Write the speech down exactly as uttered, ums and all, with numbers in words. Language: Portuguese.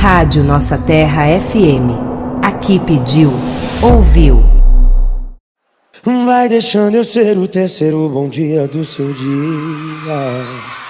Rádio Nossa Terra F M. Aqui pediu, ouviu. Vai deixando eu ser o terceiro bom dia do seu dia.